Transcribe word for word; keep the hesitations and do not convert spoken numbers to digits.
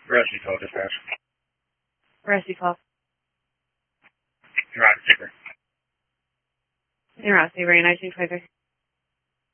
Rusty twelve dispatch. Rusty twelve. Rock Saber. Rock Saber, nineteen twenty-three.